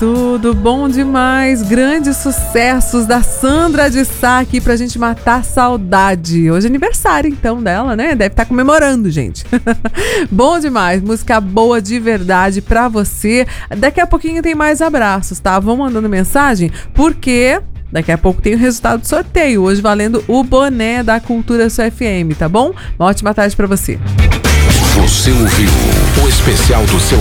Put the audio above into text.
Tudo bom demais, grandes sucessos da Sandra de Sá aqui pra gente matar saudade. Hoje é aniversário então dela, né? Deve estar comemorando, gente. Bom demais, música boa de verdade pra você. Daqui a pouquinho tem mais abraços, tá? Vão mandando mensagem, porque daqui a pouco tem o resultado do sorteio, hoje valendo o boné da Cultura SUFM, tá bom? Uma ótima tarde pra você. Você ouviu o especial do seu